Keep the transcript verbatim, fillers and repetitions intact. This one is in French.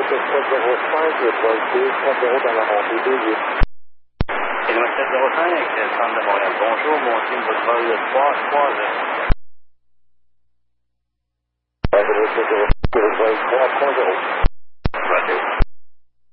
sept zéro cinq, Voltage quatre zéro dans la montée deux huit. Éloi sept zéro cinq, centre de Montréal. Bonjour, mon team votre vol trois trois zéro. Éloi sept zéro cinq, Voltage trois trois zéro.